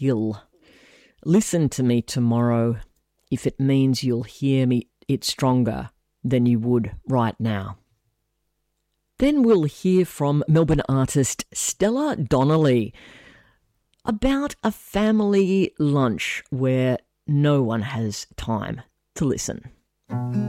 Hill. Listen to me tomorrow if it means you'll hear me it stronger than you would right now. Then we'll hear from Melbourne artist Stella Donnelly about a family lunch where no one has time to listen.